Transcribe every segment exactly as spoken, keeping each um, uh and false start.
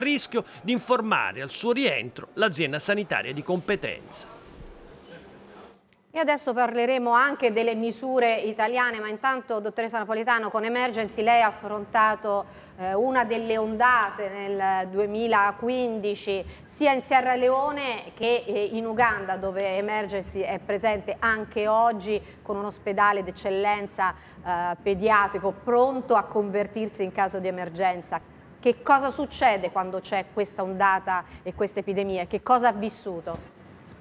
rischio di informare al suo rientro l'azienda sanitaria di competenza. E adesso parleremo anche delle misure italiane, ma intanto, dottoressa Napolitano, con Emergency lei ha affrontato eh, una delle ondate nel duemilaquindici sia in Sierra Leone che eh, in Uganda, dove Emergency è presente anche oggi con un ospedale d'eccellenza eh, pediatrico pronto a convertirsi in caso di emergenza. Che cosa succede quando c'è questa ondata e questa epidemia? Che cosa ha vissuto?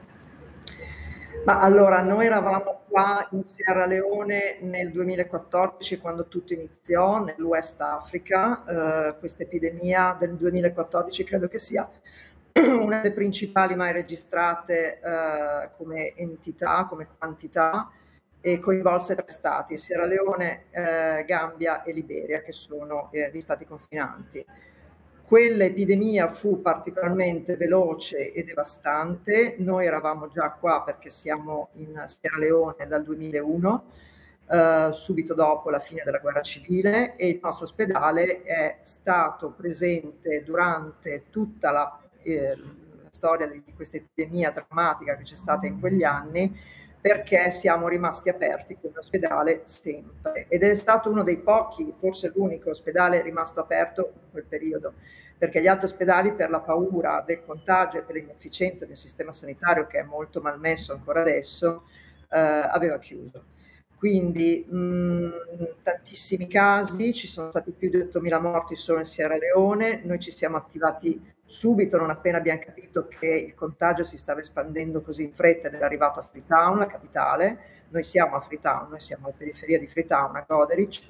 Ma allora, noi eravamo qua in Sierra Leone nel duemilaquattordici quando tutto iniziò, nell'West Africa. Eh, questa epidemia del duemilaquattordici credo che sia una delle principali mai registrate eh, come entità, come quantità, e coinvolse tre stati, Sierra Leone, eh, Gambia e Liberia, che sono eh, gli stati confinanti. Quell'epidemia fu particolarmente veloce e devastante. Noi eravamo già qua perché siamo in Sierra Leone dal duemilauno, eh, subito dopo la fine della guerra civile, e il nostro ospedale è stato presente durante tutta la, eh, la storia di questa epidemia drammatica che c'è stata in quegli anni, perché siamo rimasti aperti come ospedale sempre, ed è stato uno dei pochi, forse l'unico ospedale rimasto aperto in quel periodo, perché gli altri ospedali, per la paura del contagio e per l'inefficienza del sistema sanitario, che è molto malmesso ancora adesso, eh, aveva chiuso. Quindi mh, tantissimi casi, ci sono stati più di ottomila morti solo in Sierra Leone. Noi ci siamo attivati subito, non appena abbiamo capito che il contagio si stava espandendo così in fretta, ed era arrivato a Freetown, la capitale. Noi siamo a Freetown, noi siamo alla periferia di Freetown, a Goderich,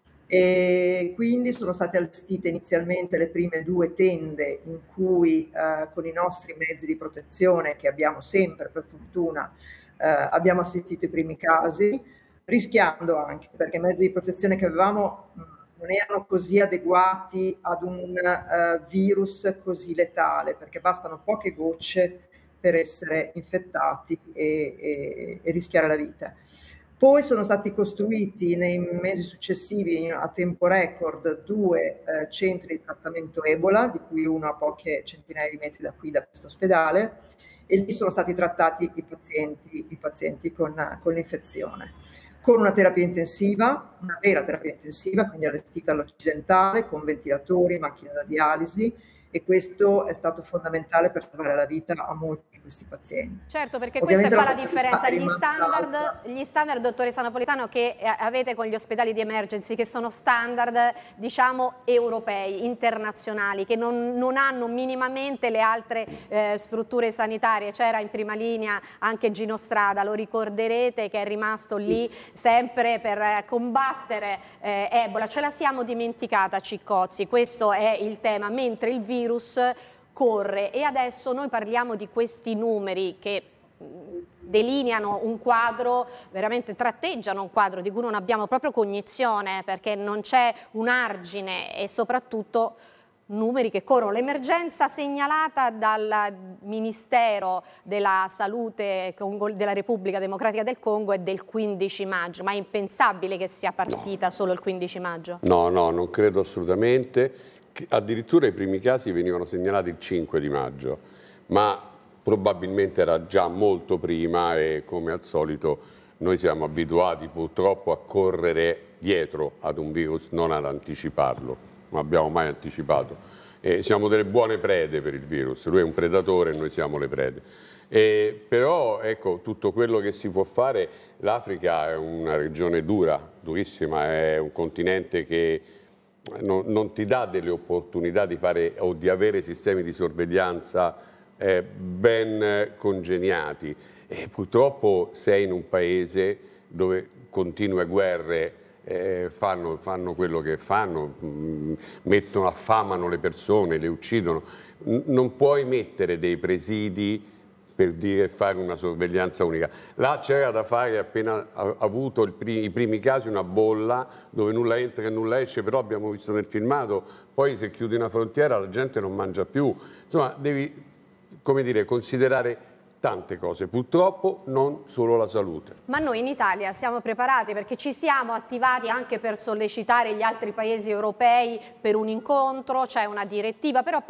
e quindi sono state allestite inizialmente le prime due tende in cui eh, con i nostri mezzi di protezione, che abbiamo sempre per fortuna, eh, abbiamo assistito i primi casi, rischiando anche, perché i mezzi di protezione che avevamo mh, non erano così adeguati ad un uh, virus così letale, perché bastano poche gocce per essere infettati e, e, e rischiare la vita. Poi sono stati costruiti nei mesi successivi a tempo record due uh, centri di trattamento Ebola, di cui uno a poche centinaia di metri da qui, da questo ospedale, e lì sono stati trattati i pazienti, i pazienti con, con l'infezione, con una terapia intensiva, una vera terapia intensiva, quindi allestita all'occidentale, con ventilatori, macchine da dialisi, e questo è stato fondamentale per salvare la vita a molti di questi pazienti. Certo, perché Ovviamente questa fa la la differenza, gli rimasta standard, alta. gli standard, dottoressa Napolitano, che avete con gli ospedali di Emergency, che sono standard, diciamo, europei, internazionali, che non, non hanno minimamente le altre eh, strutture sanitarie. C'era in prima linea anche Gino Strada, lo ricorderete, che è rimasto sì. lì sempre per combattere eh, Ebola. Ce la siamo dimenticata, Ciccozzi, questo è il tema, mentre il virus corre. E adesso noi parliamo di questi numeri che delineano un quadro, veramente tratteggiano un quadro di cui non abbiamo proprio cognizione, perché non c'è un argine, e soprattutto numeri che corrono. L'emergenza segnalata dal Ministero della Salute della Repubblica Democratica del Congo è del quindici maggio, ma è impensabile che sia partita no. solo il quindici maggio? No, no, non credo assolutamente. Addirittura i primi casi venivano segnalati il cinque di maggio, ma probabilmente era già molto prima, e come al solito noi siamo abituati purtroppo a correre dietro ad un virus, non ad anticiparlo, non abbiamo mai anticipato. E siamo delle buone prede per il virus, lui è un predatore e noi siamo le prede. E però ecco, tutto quello che si può fare, l'Africa è una regione dura, durissima, è un continente che Non, non ti dà delle opportunità di fare o di avere sistemi di sorveglianza eh, ben congeniati, e purtroppo sei in un paese dove continue guerre eh, fanno, fanno quello che fanno, mh, mettono, affamano le persone, le uccidono. N- non puoi mettere dei presidi per dire fare una sorveglianza unica. Là c'era da fare, appena avuto il pri i primi casi, una bolla dove nulla entra e nulla esce, però abbiamo visto nel filmato, poi se chiudi una frontiera la gente non mangia più. Insomma, devi, come dire, considerare tante cose, purtroppo non solo la salute. Ma noi in Italia siamo preparati, perché ci siamo attivati anche per sollecitare gli altri paesi europei per un incontro, c'è una direttiva, però